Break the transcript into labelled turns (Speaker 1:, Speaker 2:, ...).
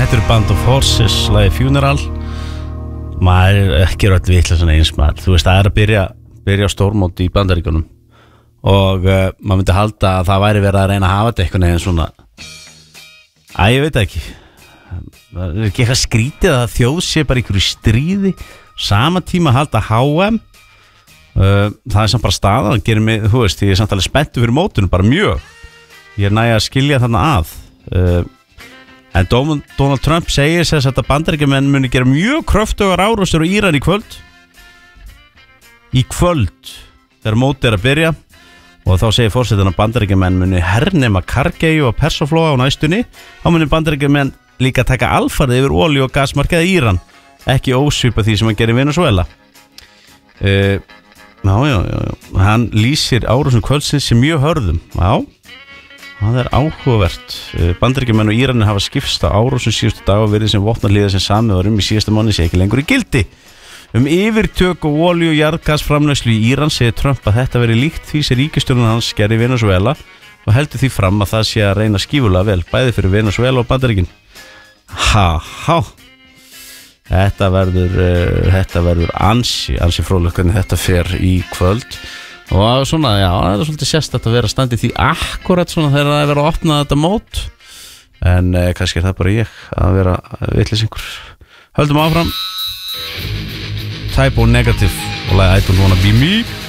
Speaker 1: Þetta Band of Horses, lagi Funeral. Maður ekki öll vitlega svona eins maður. Þú veist, það að byrja stórmót í Bandaríkjunum og maður myndi halda að það væri verið að reyna að hafa þetta eitthvað neginn svona. Ég veit ekki. Það ekki eitthvað skrítið að þjóð sé bara ykkur í stríði sama tíma að halda HM. Það samt bara staðan, gerir mig, þú veist, ég samt alveg spenntur fyrir mótunum, bara mjög. Ég næja að skilja þarna að. En Donald Trump segir þess að Bandaríkjamenn muni gera mjög kröftugar árásir á Íran í kvöld. Í kvöld, þegar mótið að byrja. Og þá segir forsetinn að Bandaríkjamenn muni hernema Kargeyju og Persaflóa á næstunni. Þá muni Bandaríkjamenn líka taka alfarið yfir olíu- og gasmarkaði í Íran. Ekki ósvipa því sem hann gerir í Venezuela. Já. Hann lýsir árásum kvöldsins sem mjög hörðum. Já, það áhugavert. Bandaríkjamenn og Íranir hafa skipst á árásum síðustu dag og verið sem vopnarliðar sem samið var í síðasta mánuði sé ekki lengur í gildi. Yfirtök og olíu- og jarðgasframleiðslu í Íran segir Trump að þetta veri líkt því sem ríkisstjórnin hans gerði í Venezuela og heldur því fram að það sé að reyna skífulega vel, bæði fyrir Venezuela og Bandaríkin. Þetta verður ansi fróðlegt hvernig þetta fer í kvöld og svona, já, það er svolítið sérstakt að vera standið því akkurat svona þegar það er verið að opna þetta mót en kannski er það bara ég að vera vitleysingur. Höldum áfram. Type O Negative og lagði I Don't Wanna Be Me.